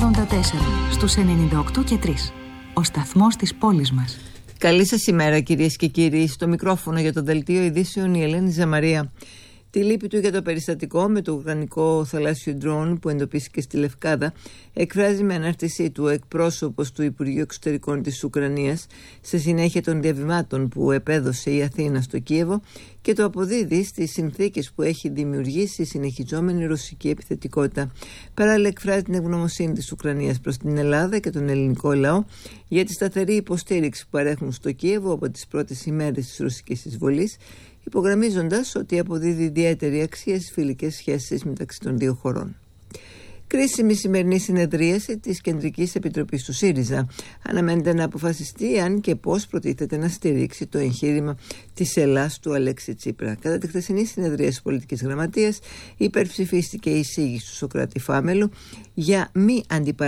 στους 98 και 3. Ο σταθμός της πόλης μας. Καλή σας ημέρα, κυρίες και κύριοι. Στο μικρόφωνο για το δελτίο ειδήσεων η Ελένη Ζαμαρία. Τη λύπη του για το περιστατικό με το ουκρανικό θαλάσσιο ντρόουν που εντοπίστηκε στη Λευκάδα εκφράζει με ανάρτησή του εκπρόσωπος του Υπουργείου Εξωτερικών της Ουκρανίας σε συνέχεια των διαβημάτων που επέδωσε η Αθήνα στο Κίεβο και το αποδίδει στις συνθήκες που έχει δημιουργήσει η συνεχιζόμενη ρωσική επιθετικότητα. Παράλληλα εκφράζει την ευγνωμοσύνη της Ουκρανίας προς την Ελλάδα και τον ελληνικό λαό για τη σταθερή υποστήριξη που παρέχουν στο Κίεβο από τις πρώτες ημέρες της ρωσικής εισβολής, υπογραμμίζοντας ότι αποδίδει ιδιαίτερη αξία στις φιλικές σχέσεις μεταξύ των δύο χωρών. Κρίσιμη σημερινή συνεδρίαση της Κεντρικής Επιτροπής του ΣΥΡΙΖΑ. Αναμένεται να αποφασιστεί αν και πώς προτίθεται να στηρίξει το εγχείρημα της Ελλάς του Αλέξη Τσίπρα. Κατά τη χθεσινή συνεδρία της Πολιτικής Γραμματείας υπερψηφίστηκε η εισήγηση του Σωκράτη Φάμελου για μη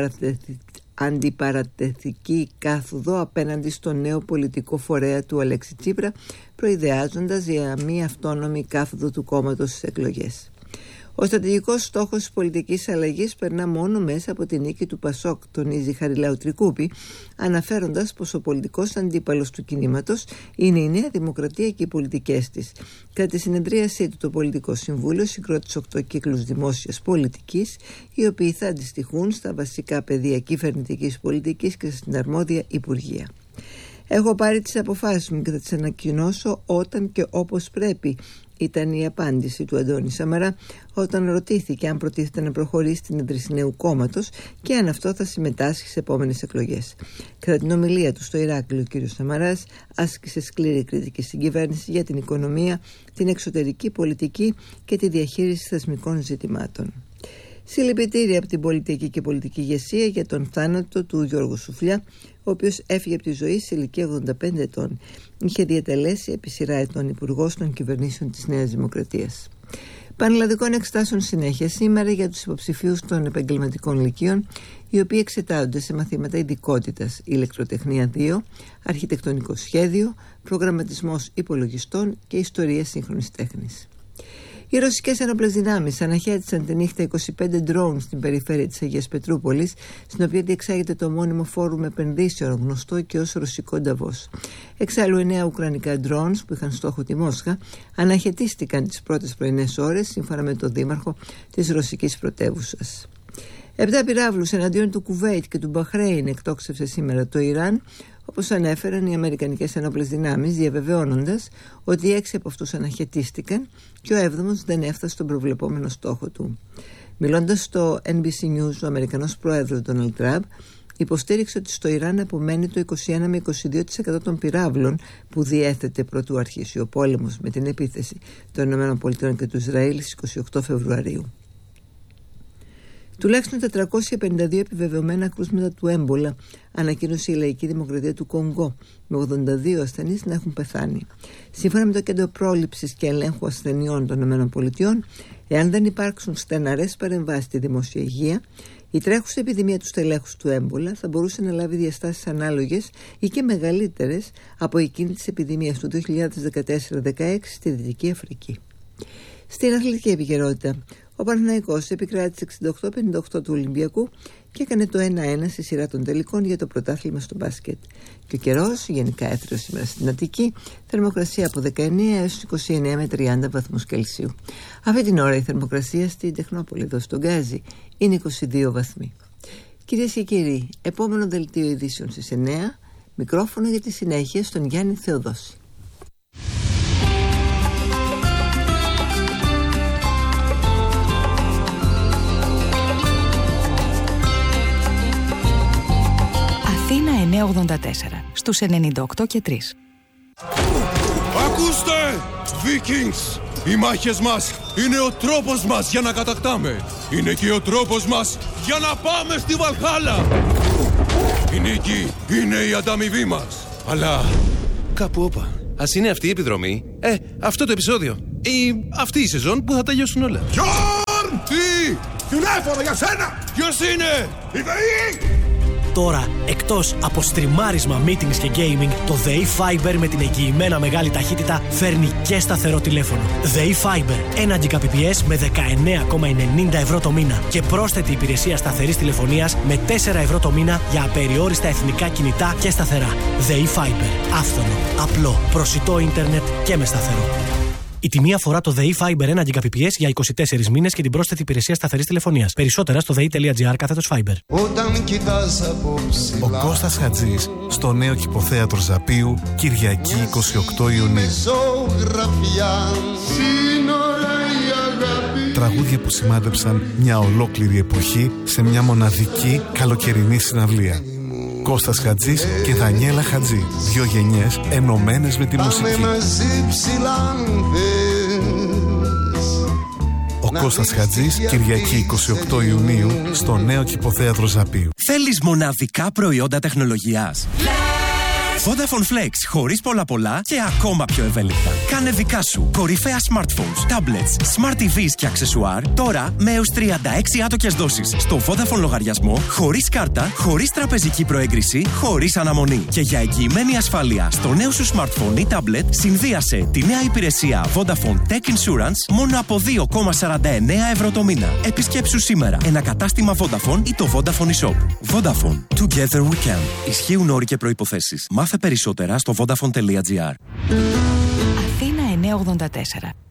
αντιπαρατεθική κάθοδο απέναντι στο νέο πολιτικό φορέα του Αλέξη Τσίπρα, προειδεάζοντας για μη αυτόνομη κάθοδο του κόμματος στις εκλογές. Ο στρατηγικός στόχος της πολιτικής αλλαγής περνά μόνο μέσα από τη νίκη του Πασόκ, τονίζει Χαριλάου Τρικούπη, αναφέροντας πως ο πολιτικός αντίπαλος του κινήματος είναι η Νέα Δημοκρατία και οι πολιτικές της. Κατά τη συνεδρίασή του, το Πολιτικό Συμβούλιο συγκρότησε 8 κύκλους δημόσιας πολιτικής, οι οποίοι θα αντιστοιχούν στα βασικά πεδία κυβερνητικής πολιτικής και στην αρμόδια υπουργεία. «Έχω πάρει τις αποφάσεις μου και θα τις ανακοινώσω όταν και όπως πρέπει», ήταν η απάντηση του Αντώνη Σαμαρά όταν ρωτήθηκε αν προτίθεται να προχωρήσει στην ίδρυση νέου κόμματος και αν αυτό θα συμμετάσχει σε επόμενες εκλογές. Κατά την ομιλία του στο Ηράκλειο, ο κ. Σαμαράς άσκησε σκληρή κριτική στην κυβέρνηση για την οικονομία, την εξωτερική πολιτική και τη διαχείριση θεσμικών ζητημάτων. Συλληπιτήρια από την πολιτική και πολιτική ηγεσία για τον θάνατο του Γιώργου Σουφλιά, ο οποίος έφυγε από τη ζωή σε ηλικία 85 ετών. Είχε διατελέσει επί σειρά ετών υπουργός των κυβερνήσεων της Νέας Δημοκρατίας. Πανελλαδικών εξετάσεων συνέχεια σήμερα για τους υποψηφίους των επαγγελματικών λυκείων, οι οποίοι εξετάζονται σε μαθήματα ειδικότητας ηλεκτροτεχνία 2, αρχιτεκτονικό σχέδιο, προγραμματισμός υπολογιστών και ιστορία σύγχρονης τέχνης. Οι ρωσικές ενόπλες δυνάμεις αναχέτησαν τη νύχτα 25 ντρόουν στην περιφέρεια της Αγίας Πετρούπολης, στην οποία διεξάγεται το μόνιμο φόρουμ επενδύσεων γνωστό και ως ρωσικό Νταβός. Εξάλλου 9 ουκρανικά ντρόουν που είχαν στόχο τη Μόσχα αναχαιτίστηκαν τις πρώτες πρωινές ώρες, σύμφωνα με τον δήμαρχο της ρωσικής πρωτεύουσας. 7 πυράβλους εναντίον του Κουβέιτ και του Μπαχρέιν εκτόξευσε σήμερα το Ιράν, όπως ανέφεραν οι Αμερικανικές ενόπλες δυνάμεις, διαβεβαιώνοντας ότι 6 από αυτούς αναχαιτίστηκαν και ο 7ος δεν έφτασε στον προβλεπόμενο στόχο του. Μιλώντας στο NBC News, ο Αμερικανός πρόεδρος Ντόναλντ Τραμπ υποστήριξε ότι στο Ιράν απομένει το 21 με 22% των πυράβλων που διέθετε πρωτού αρχίσει ο πόλεμος με την επίθεση των ΗΠΑ και του Ισραήλ στις 28 Φεβρουαρίου. Τουλάχιστον 452 επιβεβαιωμένα κρούσματα του έμπολα ανακοίνωσε η Λαϊκή Δημοκρατία του Κονγκό, με 82 ασθενείς να έχουν πεθάνει. Σύμφωνα με το Κέντρο Πρόληψης και Ελέγχου Ασθενειών των ΗΠΑ, εάν δεν υπάρξουν στεναρές παρεμβάσεις στη δημόσια υγεία, η τρέχουσα επιδημία του στελέχους του έμπολα θα μπορούσε να λάβει διαστάσεις ανάλογες ή και μεγαλύτερες από εκείνη της επιδημίας του 2014-16 στη Δυτική Αφρική. Στην αθλητική επικαιρότητα, ο Παναθηναϊκός επικράτησε 68-58 του Ολυμπιακού και έκανε το 1-1 στη σειρά των τελικών για το πρωτάθλημα στο μπάσκετ. Και ο καιρός γενικά έθριος σήμερα στην Αττική, θερμοκρασία από 19 έως 29 με 30 βαθμούς Κελσίου. Αυτή την ώρα η θερμοκρασία στην Τεχνόπολη, εδώ στον Γκάζι, είναι 22 βαθμοί. Κυρίες και κύριοι, επόμενο δελτίο ειδήσεων στις 9, μικρόφωνο για τη συνέχεια στον Γιάννη Θεοδόση. Αθήνα 984 στους 98 και 3. Ακούστε, Vikings! Οι μάχες μας είναι ο τρόπος μας για να κατακτάμε. Είναι και ο τρόπος μας για να πάμε στη Βαλχάλα. Η νίκη είναι η ανταμοιβή μας. Αλλά κάπου όπα. Ας είναι αυτή η επιδρομή, αυτό το επεισόδιο ή αυτή η σεζόν που θα τελειώσουν όλα. Γιόρν! Τι! Τηλέφωνο για σένα! Ποιος είναι? Η ΔΕΗ! Τώρα, εκτός από στριμάρισμα, meetings και gaming, το ΔΕΗ Fiber με την εγγυημένα μεγάλη ταχύτητα φέρνει και σταθερό τηλέφωνο. ΔΕΗ Fiber, 1 Gbps με 19,90 ευρώ το μήνα και πρόσθετη υπηρεσία σταθερής τηλεφωνίας με 4 ευρώ το μήνα για απεριόριστα εθνικά κινητά και σταθερά. ΔΕΗ Fiber, άφθονο, απλό, προσιτό ίντερνετ και με σταθερό. Η τιμή αφορά το ΔΕΗ Fiber 1 Gbps για 24 μήνες και την πρόσθετη υπηρεσία σταθερής τηλεφωνίας. Περισσότερα στο dei.gr/Fiber. Ο Κώστας Χατζής στο νέο Κηποθέατρο Ζαπίου, Κυριακή 28 Ιουνίου. Τραγούδια που σημάδεψαν μια ολόκληρη εποχή σε μια μοναδική καλοκαιρινή συναυλία. Κώστας Χατζής και Δανιέλα Χατζή. 2 γενιές ενωμένες με τη μουσική. Ο Κώστας Χατζής, Κυριακή 28 Ιουνίου, στο νέο Κηποθέατρο Ζαπίου. Θέλεις μοναδικά προϊόντα τεχνολογίας? Vodafone Flex, χωρίς πολλά και ακόμα πιο ευέλικτα. Κάνε δικά σου κορυφαία smartphones, tablets, smart TVs και αξεσουάρ τώρα με έως 36 άτοκες δόσεις στο Vodafone λογαριασμό, χωρίς κάρτα, χωρίς τραπεζική προέγκριση, χωρίς αναμονή. Και για εγγυημένη ασφάλεια στο νέο σου smartphone ή tablet, συνδύασε τη νέα υπηρεσία Vodafone Tech Insurance μόνο από 2,49 ευρώ το μήνα. Επισκέψου σήμερα ένα κατάστημα Vodafone ή το Vodafone eShop. Vodafone. Together we can. Ισχύουν όροι και προϋποθέσεις. Μάθε περισσότερα στο vodafone.gr. Αθήνα 984.